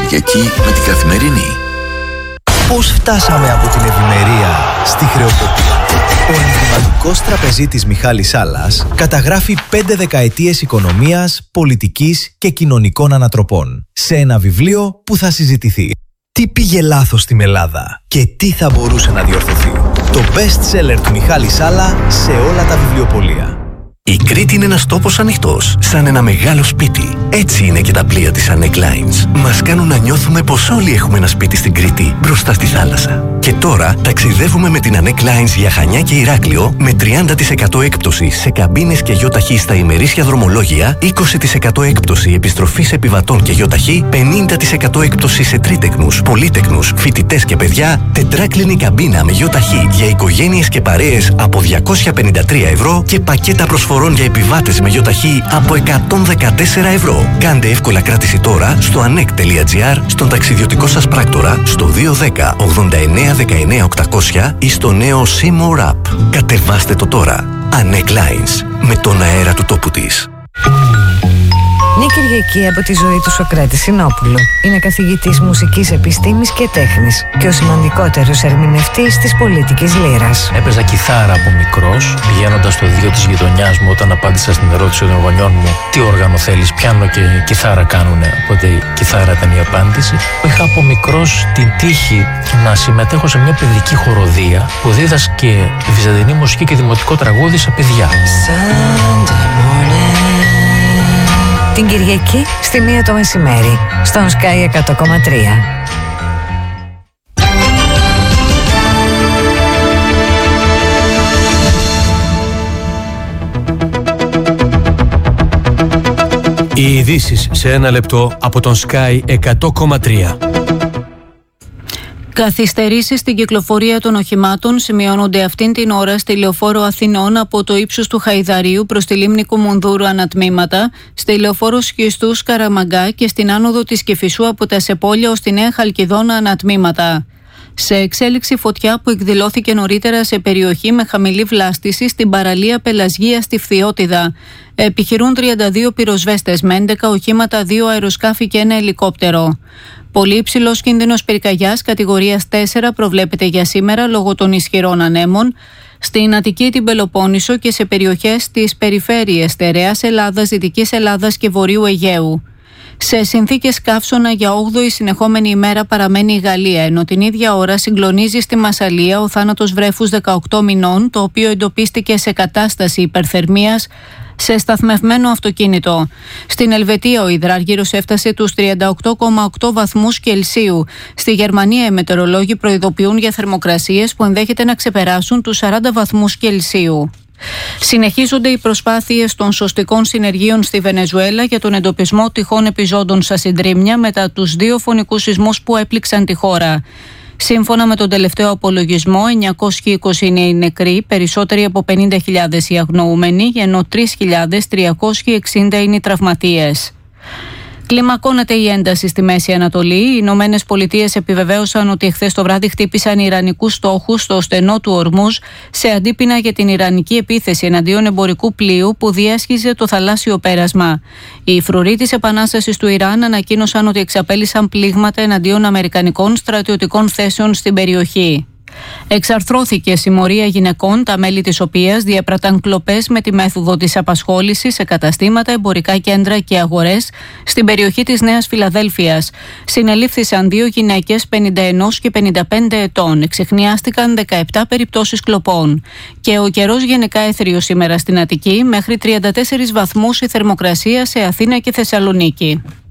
Κυριακή με την Καθημερινή. Πώς φτάσαμε από την ευημερία στη χρεοκοπία? Ο ενδυματικός τραπεζίτης Μιχάλης Σάλλας καταγράφει 5 δεκαετίες οικονομίας, πολιτικής και κοινωνικών ανατροπών σε ένα βιβλίο που θα συζητηθεί. Τι πήγε λάθος στην Ελλάδα και τι θα μπορούσε να διορθωθεί? Το best seller του Μιχάλη Σάλλα σε όλα τα βιβλιοπωλεία. Η Κρήτη είναι ένας τόπος ανοιχτός, σαν ένα μεγάλο σπίτι. Έτσι είναι και τα πλοία της Anek Lines. Μας κάνουν να νιώθουμε πως όλοι έχουμε ένα σπίτι στην Κρήτη, μπροστά στη θάλασσα. Και τώρα ταξιδεύουμε με την Anek Lines για Χανιά και Ηράκλειο με 30% έκπτωση σε καμπίνες και γιοταχή στα ημερήσια δρομολόγια, 20% έκπτωση επιστροφής επιβατών και γιοταχή, 50% έκπτωση σε τρίτεκνους, πολύτεκνους, φοιτητές και παιδιά, τετράκλινη καμπίνα με γιοταχή για οικογένειες και παρέες από 253 ευρώ και πακέτα προσφορών για επιβάτες με γιοταχή από 114 ευρώ. Κάντε εύκολα κράτηση τώρα στο anek.gr, στον ταξιδιωτικό σας πράκτορα, στο 210 89 19 800 ή στο νέο Seymour App. Κατεβάστε το τώρα. Anek Lines, με τον αέρα του τόπου της. Μια Κυριακή από τη ζωή του Σωκράτη Συνόπουλου. Είναι καθηγητής μουσικής επιστήμης και τέχνης και ο σημαντικότερος ερμηνευτής της πολιτικής λύρας. Έπαιζα κιθάρα από μικρός, πηγαίνοντας στο διο της γειτονιάς μου όταν απάντησα στην ερώτηση των γονιών μου τι όργανο θέλεις, πιάνο και κιθάρα κάνουνε. Οπότε η κιθάρα ήταν η απάντηση. Είχα από μικρός την τύχη να συμμετέχω σε μια παιδική χοροδία που δίδασκε βυζαντινή μουσική και δημοτικό τραγούδι σε παιδιά. Την Κυριακή στη 1 το μεσημέρι, στον Sky 100,3. Οι ειδήσεις σε 1 λεπτό από τον Sky 100,3. Καθυστερήσεις στην κυκλοφορία των οχημάτων σημειώνονται αυτήν την ώρα στη Λεωφόρο Αθηνών από το ύψος του Χαϊδαρίου προς τη λίμνη Κουμουνδούρου ανατμήματα, στη Λεωφόρο Σχιστού Σκαραμαγκά και στην άνοδο της Κηφισού από τα Σεπόλια ως τη Νέα Χαλκιδόνα ανατμήματα. Σε εξέλιξη φωτιά που εκδηλώθηκε νωρίτερα σε περιοχή με χαμηλή βλάστηση στην παραλία Πελασγία στη Φθιώτιδα. Επιχειρούν 32 πυροσβέστες με 11 οχήματα, 2 αεροσκάφη και 1 ελικόπτερο. Πολύ υψηλός κίνδυνος πυρκαγιάς κατηγορίας 4 προβλέπεται για σήμερα λόγω των ισχυρών ανέμων στην Αττική, την Πελοπόννησο και σε περιοχές της περιφέρειας Στερεάς Ελλάδας, Δυτικής Ελλάδας και Βορείου Αιγαίου. Σε συνθήκες καύσωνα για 8η συνεχόμενη ημέρα παραμένει η Γαλλία, ενώ την ίδια ώρα συγκλονίζει στη Μασσαλία ο θάνατος βρέφους 18 μηνών, το οποίο εντοπίστηκε σε κατάσταση υπερθερμίας σε σταθμευμένο αυτοκίνητο. Στην Ελβετία ο υδράργυρος έφτασε τους 38,8 βαθμούς Κελσίου. Στη Γερμανία οι μετεωρολόγοι προειδοποιούν για θερμοκρασίες που ενδέχεται να ξεπεράσουν τους 40 βαθμούς Κελσίου. Συνεχίζονται οι προσπάθειες των σωστικών συνεργείων στη Βενεζουέλα για τον εντοπισμό τυχόν επιζώντων στα συντρίμμια μετά τους 2 φωνικούς σεισμούς που έπληξαν τη χώρα. Σύμφωνα με τον τελευταίο απολογισμό, 920 είναι οι νεκροί, περισσότεροι από 50.000 οι αγνοούμενοι, ενώ 3.360 είναι οι τραυματίες. Κλιμακώνεται η ένταση στη Μέση Ανατολή. Οι Ηνωμένες Πολιτείες επιβεβαίωσαν ότι εχθές το βράδυ χτύπησαν ιρανικούς στόχους στο στενό του Ορμούζ σε αντίπεινα για την ιρανική επίθεση εναντίον εμπορικού πλοίου που διέσχιζε το θαλάσσιο πέρασμα. Οι φρουροί της Επανάστασης του Ιράν ανακοίνωσαν ότι εξαπέλυσαν πλήγματα εναντίον αμερικανικών στρατιωτικών θέσεων στην περιοχή. Εξαρθρώθηκε συμμορία γυναικών, τα μέλη της οποίας διέπραταν κλοπές με τη μέθοδο της απασχόλησης σε καταστήματα, εμπορικά κέντρα και αγορές στην περιοχή της Νέας Φιλαδέλφειας. Συνελήφθησαν 2 γυναίκες 51 και 55 ετών. Εξεχνιάστηκαν 17 περιπτώσεις κλοπών. Και ο καιρός γενικά έθριος σήμερα στην Αττική, μέχρι 34 βαθμούς η θερμοκρασία σε Αθήνα και Θεσσαλονίκη.